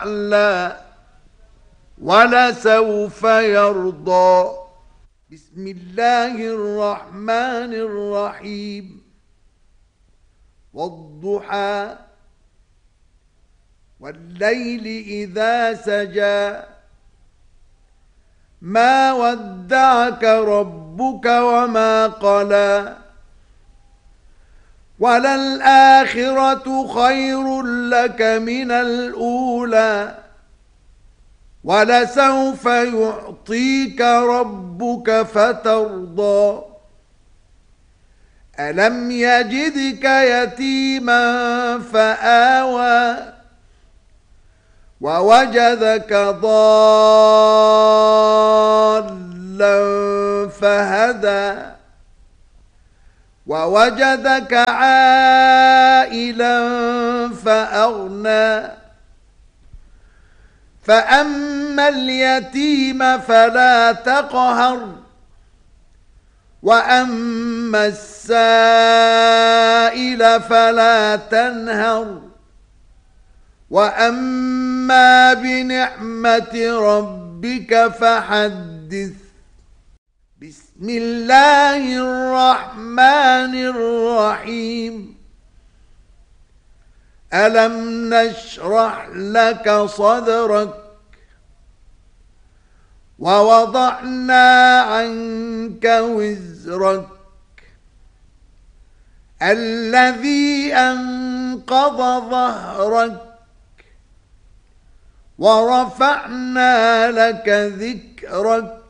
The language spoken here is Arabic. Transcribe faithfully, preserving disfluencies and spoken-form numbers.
يعلى ولسوف يرضى. بسم الله الرحمن الرحيم. والضحى والليل إذا سجى ما ودعك ربك وما قلى وللآخرة خير لك من الأولى ولسوف يعطيك ربك فترضى. ألم يجدك يتيما فآوى ووجدك ضالا فهدى ووجدك عائلا فأغنى فأما اليتيم فلا تقهر وأما السائل فلا تنهر وأما بنعمة ربك فحدث. بسم الله الرحمن الرحيم. ألم نشرح لك صدرك ووضعنا عنك وزرك الذي أنقض ظهرك ورفعنا لك ذكرك